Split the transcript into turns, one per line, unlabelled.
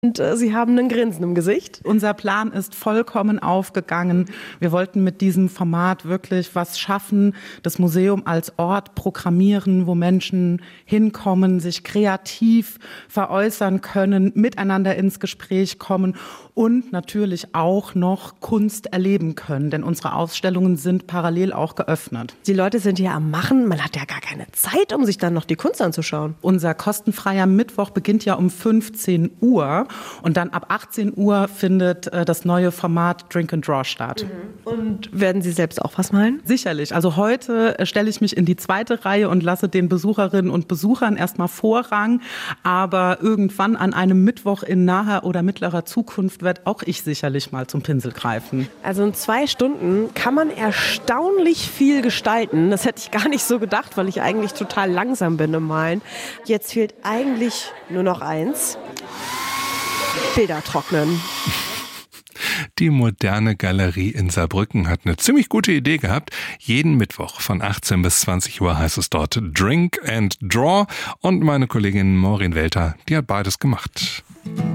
Und Sie haben ein Grinsen im Gesicht.
Unser Plan ist vollkommen aufgegangen. Wir wollten mit diesem Format wirklich was schaffen, das Museum als Ort programmieren, wo Menschen hinkommen, sich kreativ veräußern können, miteinander ins Gespräch kommen und natürlich auch noch Kunst erleben können, denn unsere Ausstellungen sind parallel auch geöffnet.
Die Leute sind hier am Machen, man hat ja gar keine Zeit, um sich dann noch die Kunst anzuschauen.
Unser kostenfreier Mittwoch beginnt ja um 15 Uhr und dann ab 18 Uhr findet das neue Format Drink and Draw statt.
Und werden Sie selbst auch was malen?
Sicherlich. Also heute stelle ich mich in die zweite Reihe und lasse den Besucherinnen und Besuchern erstmal Vorrang, aber irgendwann an einem Mittwoch in naher oder mittlerer Zukunft werde auch ich sicherlich mal zum Pinsel greifen.
Also in 2 Stunden kann man erstaunlich viel gestalten. Das hätte ich gar nicht so gedacht, weil ich eigentlich total langsam bin im Malen. Jetzt fehlt eigentlich nur noch eins: Bilder trocknen.
Die Moderne Galerie in Saarbrücken hat eine ziemlich gute Idee gehabt. Jeden Mittwoch von 18 bis 20 Uhr heißt es dort Drink and Draw. Und meine Kollegin Maureen Welter, die hat beides gemacht.